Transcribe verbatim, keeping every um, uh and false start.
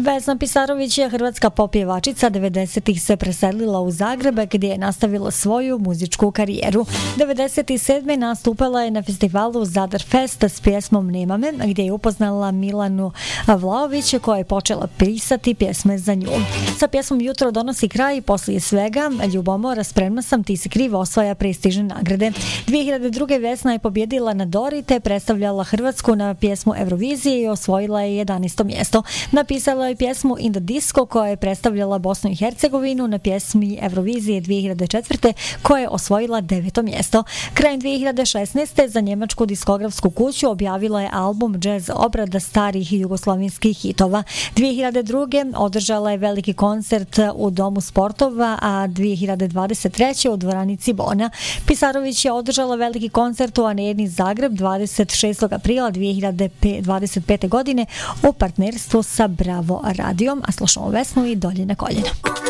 Vesna Pisarović je hrvatska pop pjevačica, devedesetih se preselila u Zagreb gdje je nastavila svoju muzičku karijeru. devedeset sedme nastupala je na festivalu Zadar Fest s pjesmom Nema me, gdje je upoznala Milanu Vlaović koja je počela pisati pjesme za nju. Sa pjesmom Jutro donosi kraj i poslije svega Ljubomora, Spremna sam, Ti si kriv osvaja prestižne nagrade. dvije hiljade druge. Vesna je pobjedila na Dori te predstavljala Hrvatsku na pjesmu Eurovizije i osvojila je jedanaesto mjesto. Napisala je pjesmu In the Disco koja je predstavljala Bosnu i Hercegovinu na pjesmi Eurovizije dvije hiljade četvrte koja je osvojila deveto mjesto. Krajem dvije hiljade šesnaeste. za njemačku diskografsku kuću objavila je album Jazz obrada starih jugoslavenskih hitova. dvije hiljade druge. održala je veliki koncert u Domu sportova, a dvije hiljade dvadeset treće. u dvorani Cibona. Pisarović je održala veliki koncert u Areni Zagreb dvadeset šestog aprila dvije hiljade dvadeset pete. godine u partnerstvu sa Bravo radijom, a slušamo Vesnu i Dolje na koljena.